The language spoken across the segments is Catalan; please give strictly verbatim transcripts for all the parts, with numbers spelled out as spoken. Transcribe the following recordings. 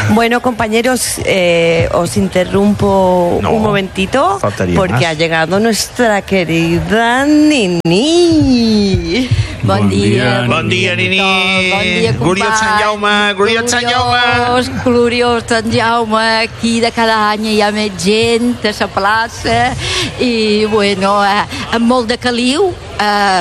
Bueno, compañeros, eh, os interrumpo no, un momentito porque más. Ha llegado nuestra querida Nini. Bon, bon dia, dia. Bon dia, Nini. Bon dia, gloriós Sant Jaume, gloriós Sant Jaume. Gloriós Sant Jaume. Aquí de cada any hi ha més gent a la plaça i, bueno, eh, amb molt de caliu, eh,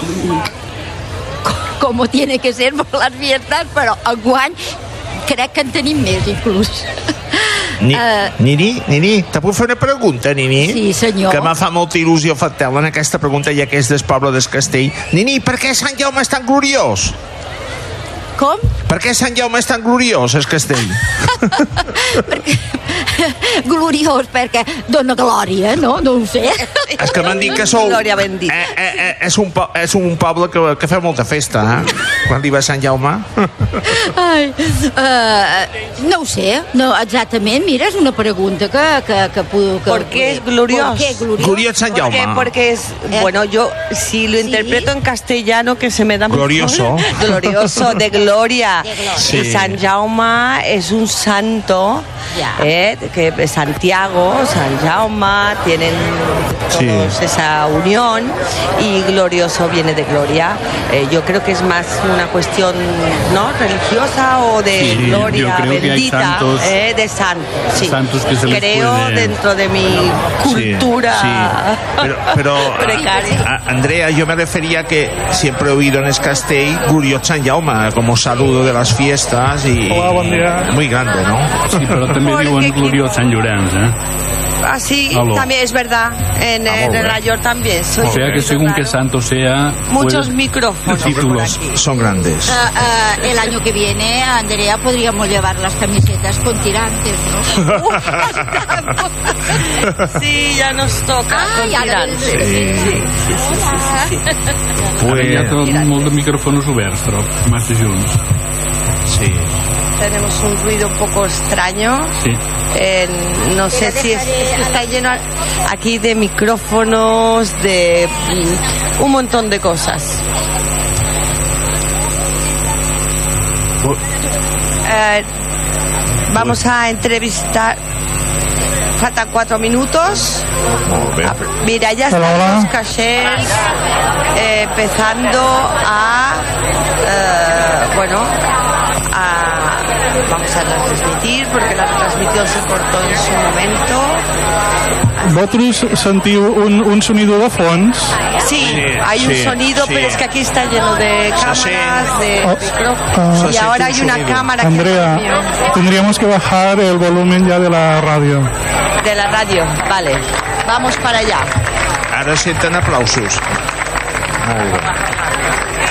com tiene que ser per les fiestas, però enguany crec que en tenim més, inclús. Ni, uh, Nini, Nini, te puc fer una pregunta, Nini? Sí, senyor. Que me fa molta il·lusió fer-te-la en aquesta pregunta, ja que és del poble del Castell. Nini, per què Sant Jaume és tan gloriós? Com? Per què Sant Jaume és tan gloriós, el Castell? perquè... gloriós perquè dona glòria, no? No ho sé. És que m'han dit que sou... Glòria bendita. Eh, eh, eh, és, un po... és un poble que, que feu molta festa, eh? Quan hi va Sant Jaume. Ai, uh, no ho sé, no, exactament. Mira, és una pregunta que... que, que, que ¿Por qué es gloriós? ¿Por qué gloriós? Gloriós Sant Jaume. Porque, porque es... Eh, bueno, yo si lo ¿sí? interpreto en castellano, que se me da... Glorioso. Mejor, glorioso, de gloria. De gloria. Sí. Y Sant Jaume es un santo, yeah. eh, que Santiago, San Jaume, tienen todos sí. esa unión, y glorioso viene de gloria. Eh, yo creo que es más una cuestión, ¿no?, religiosa o de sí, gloria bendita, santos, eh, de santos. Sí. Santos que se les creo puede... dentro de mi cultura. Sí, sí. Pero, pero a, Andrea, yo me refería que siempre he oído en el Castell gloriós Sant Jaume como saludo de las fiestas y hola, buen día. Muy grande, ¿no? Sí, pero también diuen gloriós Sant Llorenç, ¿eh? Ah, sí, Aló. También es verdad. En, en el Ayor también. Soy o sea que según que santo sea... Muchos pues, micrófonos. Títulos son grandes. Uh, uh, el año que viene, Andrea, podríamos llevar las camisetas con tirantes, ¿no? Sí, ya nos toca ah, con tirantes. Sí, sí, sí, sí, sí, sí, sí. Pues... Hi ha tot molt de micròfons oberts, però massa junts. Sí. Tenemos un ruido un poco extraño. Sí. Eh, no sé si es, es que está lleno aquí de micrófonos, de mm, un montón de cosas. Eh, vamos a entrevistar. Faltan cuatro minutos. Mira, ya están los cachés eh, empezando a eh, bueno a vamos a transmitir porque la transmisión se cortó en su momento. ¿Vosotros sentiu un, un sonido de fons? Sí, sí hay sí, un sonido, sí. Pero es que aquí está lleno de cámaras, de oh, micrófonos, uh, y ahora hay una sonido. Cámara Andrea, que tendríamos que bajar el volumen ya de la radio. De la radio, vale. Vamos para allá. Ahora sienten aplausos. Muy bien.